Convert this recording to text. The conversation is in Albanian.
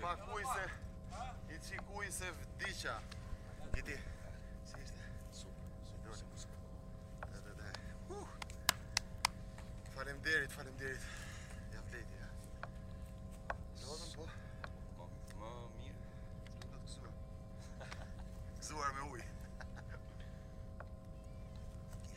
Pakuj se, I qikuj se vdiqa. Giti, si ishte? Super. Faleminderit.